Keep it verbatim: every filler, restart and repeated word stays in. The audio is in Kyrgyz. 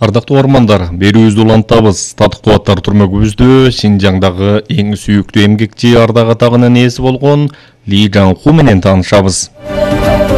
Ардактуу ормандар, берүүбүздү улантабыз. Татык кубаттар түрмөгүбүздө Шинжаңдагы эң сүйүктүү эмгекчи ардак атагынын ээси болгон Ли Жаңху менен таанышабыз.